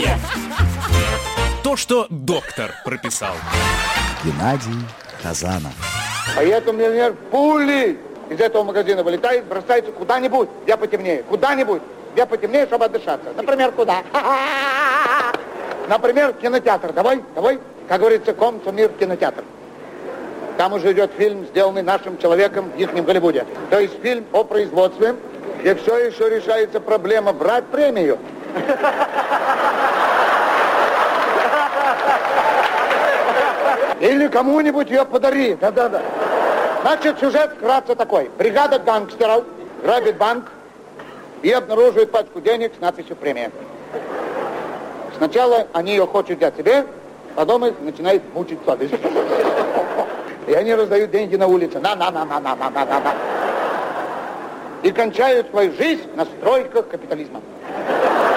Нет! То, что доктор прописал. Геннадий Хазанов. Поэтому миллионер пулей из этого магазина вылетает, бросается куда-нибудь, где потемнее. Куда-нибудь, где потемнее, чтобы отдышаться. Например, куда? Например, кинотеатр. Давай. Как говорится, мир кинотеатр. Там уже идет фильм, сделанный нашим человеком в ихнем Голливуде. То есть фильм о производстве, где все еще решается проблема брать премию. Или кому-нибудь ее подари. Да. Значит, сюжет вкратце такой. Бригада гангстеров грабит банк и обнаруживает пачку денег с надписью «Премия». Сначала они ее хотят взять себе, потом их начинает мучить совесть. И они раздают деньги на улице. На. И кончают свою жизнь на стройках капитализма.